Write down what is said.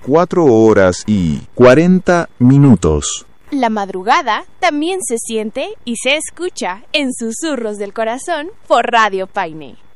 4:40. La madrugada también se siente y se escucha en Susurros del Corazón por Radio Paine.